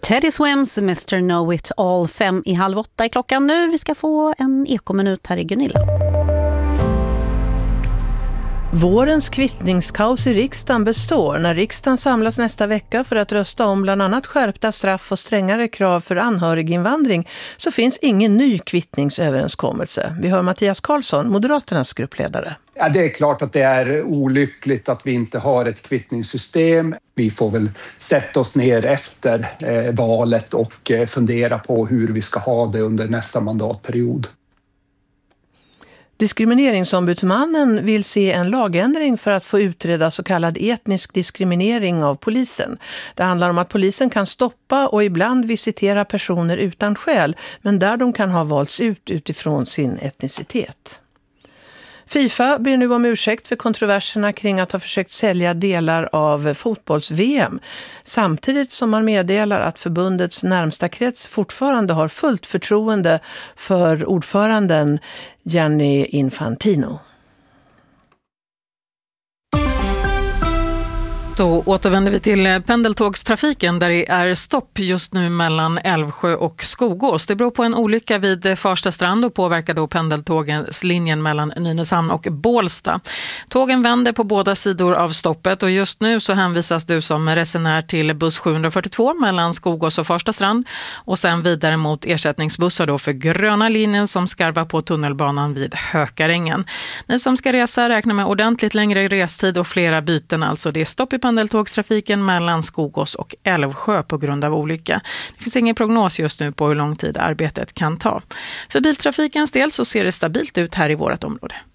Teddy Swims, Mr. Know It All, 7:05 är klockan nu. Vi ska få en ekominut här i Gunilla. Vårens kvittningskaos i riksdagen består. När riksdagen samlas nästa vecka för att rösta om bland annat skärpta straff och strängare krav för anhöriginvandring så finns ingen ny kvittningsöverenskommelse. Vi hör Mattias Karlsson, Moderaternas gruppledare. Ja, det är klart att det är olyckligt att vi inte har ett kvittningssystem. Vi får väl sätta oss ner efter valet och fundera på hur vi ska ha det under nästa mandatperiod. Diskrimineringsombudsmannen vill se en lagändring för att få utreda så kallad etnisk diskriminering av polisen. Det handlar om att polisen kan stoppa och ibland visitera personer utan skäl, men där de kan ha valts ut utifrån sin etnicitet. FIFA ber nu om ursäkt för kontroverserna kring att ha försökt sälja delar av fotbolls-VM, samtidigt som man meddelar att förbundets närmsta krets fortfarande har fullt förtroende för ordföranden Gianni Infantino. Då återvänder vi till pendeltågstrafiken där det är stopp just nu mellan Älvsjö och Skogås. Det beror på en olycka vid Farsta strand och påverkar då pendeltågens linjen mellan Nynäshamn och Bålsta. Tågen vänder på båda sidor av stoppet och just nu så hänvisas du som resenär till buss 742 mellan Skogås och Farsta strand och sen vidare mot ersättningsbussar då för gröna linjen som skarvar på tunnelbanan vid Hökarängen. Ni som ska resa räknar med ordentligt längre restid och flera byten, alltså det är stopp i pendeltågstrafiken mellan Skogås och Älvsjö på grund av olycka. Det finns ingen prognos just nu på hur lång tid arbetet kan ta. För biltrafikens del så ser det stabilt ut här i vårt område.